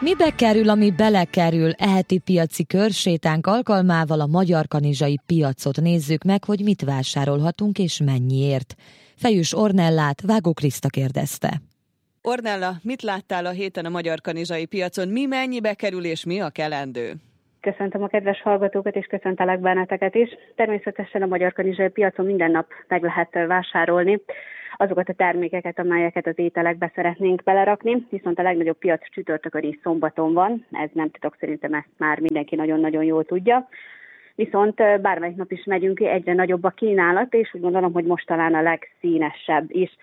Mibe kerül, ami belekerül? Eheti piaci körsétánk alkalmával a magyarkanizsai piacot nézzük meg, hogy mit vásárolhatunk és mennyiért. Fejős Ornellát Vágó Kriszta kérdezte. Ornella, mit láttál a héten a magyarkanizsai piacon? Mi mennyibe kerül és mi a kelendő? Köszöntöm a kedves hallgatókat, és köszöntelek benneteket is. Természetesen a magyarkanizsai piacon minden nap meg lehet vásárolni azokat a termékeket, amelyeket az ételekbe szeretnénk belerakni, viszont a legnagyobb piac csütörtökön és szombaton van, ez nem titok, szerintem ezt már mindenki nagyon-nagyon jól tudja. Viszont bármelyik nap is megyünk, egyre nagyobb a kínálat, és úgy gondolom, hogy most talán a legszínesebb is.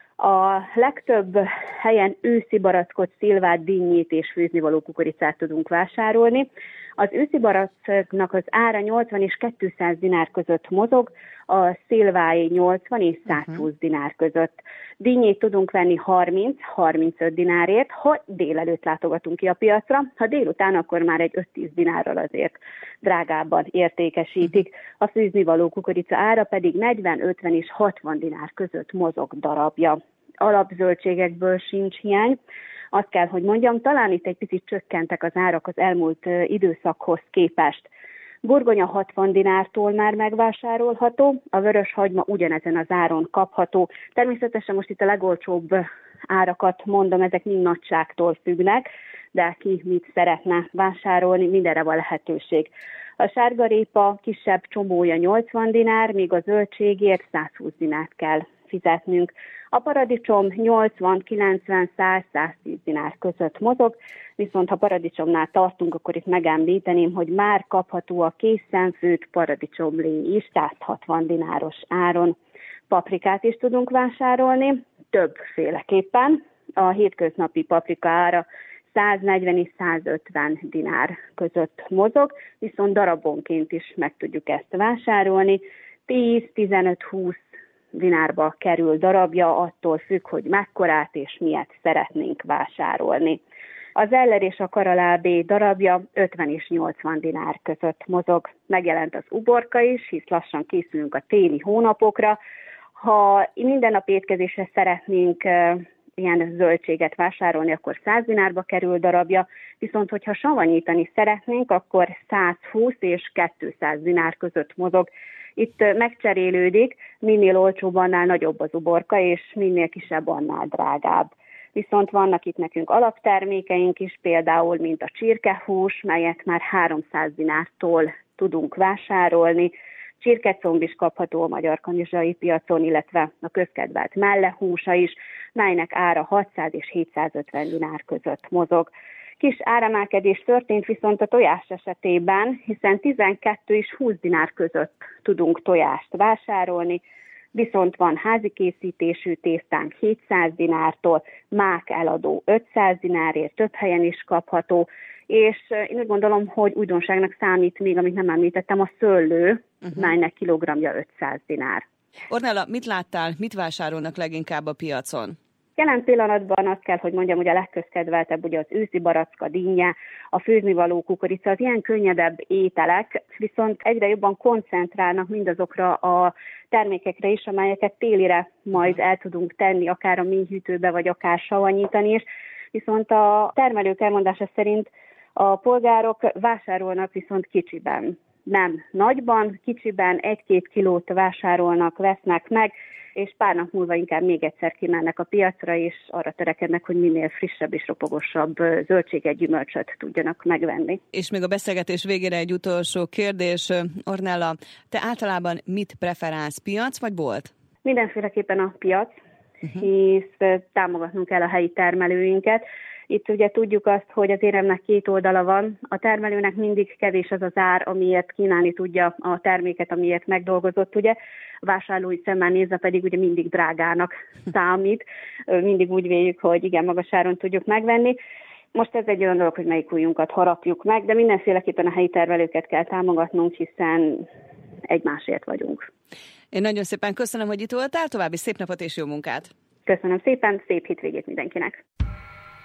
A legtöbb helyen őszi barackot, szilvát, dinnyét és főznivaló kukoricát tudunk vásárolni. Az őszi baracknak az ára 80 és 200 dinár között mozog, a szilvái 80 és 120 dinár között. Dinnyét tudunk venni 30-35 dinárért, ha délelőtt látogatunk ki a piacra, ha délután, akkor már egy 5-10 dinárral azért drágábban értékesítik. A főznivaló kukorica ára pedig 40-50 és 60 dinár között mozog darabja. Alapzöldségekből sincs hiány. Azt kell, hogy mondjam, talán itt egy picit csökkentek az árak az elmúlt időszakhoz képest. Burgonya 60 dinártól már megvásárolható, a vörös hagyma ugyanezen az áron kapható. Természetesen most itt a legolcsóbb árakat mondom, ezek mind nagyságtól függnek, de ki mit szeretne vásárolni, mindenre van lehetőség. A sárgarépa kisebb csomója 80 dinár, míg a zöldségért 120 dinárt kell fizetnünk. A paradicsom 80, 90, 100, 110 dinár között mozog, viszont ha paradicsomnál tartunk, akkor itt megemlíteném, hogy már kapható a készen főtt paradicsomlé is 160 dináros áron. Paprikát is tudunk vásárolni, többféleképpen. A hétköznapi paprika ára 140 és 150 dinár között mozog, viszont darabonként is meg tudjuk ezt vásárolni. 10-15-20 dinárba kerül darabja, attól függ, hogy mekkorát és miért szeretnénk vásárolni. Az eller és a karalábé darabja 50 és 80 dinár között mozog. Megjelent az uborka is, hisz lassan készülünk a téli hónapokra. Ha minden nap étkezésre szeretnénk ilyen zöldséget vásárolni, akkor 100 dinárba kerül darabja, viszont hogyha savanyítani szeretnénk, akkor 120 és 200 dinár között mozog. Itt megcserélődik, minél olcsóbb, annál nagyobb az uborka, és minél kisebb, annál drágább. Viszont vannak itt nekünk alaptermékeink is, például mint a csirkehús, melyet már 300 dinártól tudunk vásárolni. Csirkecomb is kapható a magyarkanizsai piacon, illetve a közkedvelt mellehúsa is, melynek ára 600 és 750 dinár között mozog. Kis áremelkedés történt viszont a tojás esetében, hiszen 12 és 20 dinár között tudunk tojást vásárolni, viszont van házi készítésű tésztánk 700 dinártól, mák eladó 500 dinárért, több helyen is kapható, és én úgy gondolom, hogy újdonságnak számít még, amit nem említettem, a szőlő, melynek kilogramja 500 dinár. Ornella, mit láttál, mit vásárolnak leginkább a piacon? Jelen pillanatban azt kell, hogy mondjam, hogy a legközkedveltebb ugye az őszi baracka, dinnye, a főznivaló kukorica, az ilyen könnyedebb ételek, viszont egyre jobban koncentrálnak mindazokra a termékekre is, amelyeket télire majd el tudunk tenni, akár a mélyhűtőbe, vagy akár savanyítani is. Viszont a termelők elmondása szerint a polgárok vásárolnak viszont kicsiben. Nem nagyban, kicsiben 1-2 kilót vásárolnak, vesznek meg, és pár nap múlva inkább még egyszer kimennek a piacra, és arra törekednek, hogy minél frissebb és ropogosabb zöldséget, gyümölcsöt tudjanak megvenni. És még a beszélgetés végére egy utolsó kérdés. Ornella, te általában mit preferálsz, piac vagy bolt? Mindenféleképpen a piac, hisz támogatnunk kell a helyi termelőinket. Itt ugye tudjuk azt, hogy az éremnek 2 oldala van. A termelőnek mindig kevés az az ár, amiért kínálni tudja a terméket, amiért megdolgozott, ugye. A vásárlói szemmel nézve pedig ugye mindig drágának számít. Mindig úgy véljük, hogy igen, magas áron tudjuk megvenni. Most ez egy olyan dolog, hogy melyik ujjunkat harapjuk meg, de mindenféleképpen a helyi termelőket kell támogatnunk, hiszen egymásért vagyunk. Én nagyon szépen köszönöm, hogy itt voltál, további szép napot és jó munkát! Köszönöm szépen, szép hétvégét mindenkinek!